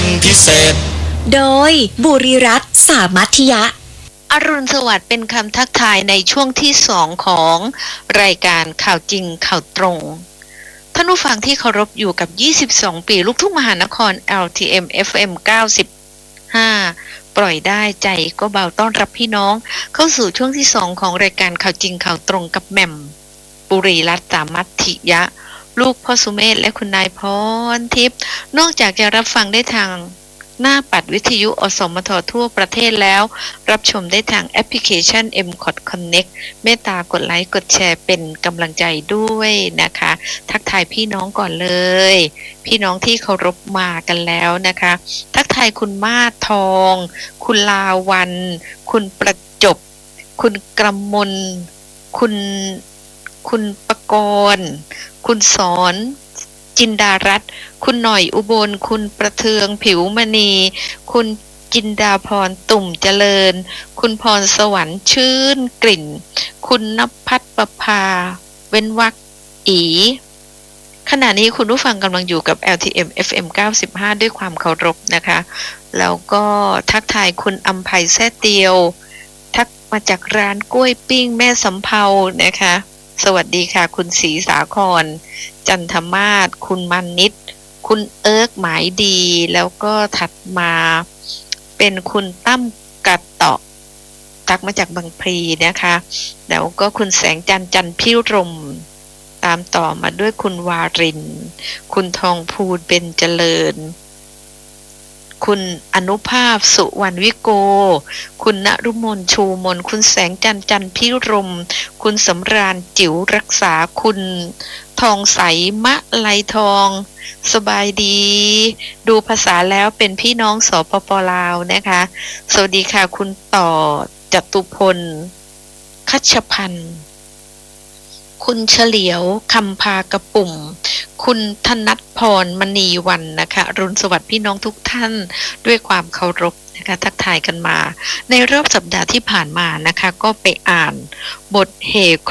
พิเศษโดยบุรีรัตน์สามัธยะอรุณสวัสดิ์เป็นคำทักทายในช่วงที่2ของรายการข่าวจริงข่าวตรงท่านผู้ฟังที่เคารพอยู่กับ22ปีลูกทุ่งมหานคร LTM FM 95ปล่อยได้ใจก็เบาต้อนรับพี่น้องเข้าสู่ช่วงที่2ของรายการข่าวจริงข่าวตรงกับแหม่มบุรีรัตน์สามัธยะลูกพ่อสุเมธและคุณนายพรทิพย์นอกจากจะรับฟังได้ทางหน้าปัดวิทยุอสมททั่วประเทศแล้วรับชมได้ทางแอปพลิเคชัน MCOT Connect เมตตากดไลค์กดแชร์เป็นกำลังใจด้วยนะคะทักทายพี่น้องก่อนเลยพี่น้องที่เคารพมากันแล้วนะคะทักทายคุณมาศทองคุณลาวันคุณประจบคุณกำมลคุณปกรณ์คุณสอนจินดารัตน์คุณหน่อยอุบลคุณประเทืองผิวมณีคุณจินดาพรตุ่มเจริญคุณพรสวรรค์ชื่นกลิ่นคุณณภัทรประภาเว้นวรรคอีขณะนี้คุณผู้ฟังกำลังอยู่กับ LTM FM 95ด้วยความเคารพนะคะแล้วก็ทักทายคุณอำไพแซ่เตียวทักมาจากร้านกล้วยปิ้งแม่สำเภานะคะสวัสดีค่ะคุณศรีสาครจันทมาศคุณมานิตคุณเอิร์กหมายดีแล้วก็ถัดมาเป็นคุณตั้มกัดเตาะทักมาจากบางพลีนะคะแล้วก็คุณแสงจันทร์พิรมตามต่อมาด้วยคุณวารินคุณทองพูนเบญเจริญคุณอนุภาพสุวรรณวิโกคุณณรุมนชูมนคุณแสงจันทร์พิรมคุณสำราญจิ๋วรักษาคุณทองใสมะไลทองสบายดีดูภาษาแล้วเป็นพี่น้องสปป.ลาวนะคะสวัสดีค่ะคุณต่อจตุพลคัชพันธ์คุณเฉลียวคำพากระปุ่มคุณธนัทพรมณีวันนะคะรุณสวัสดิ์พี่น้องทุกท่านด้วยความเคารพนะคะทักทายกันมาในรอบสัปดาห์ที่ผ่านมานะคะก็ไปอ่านบทเหตุ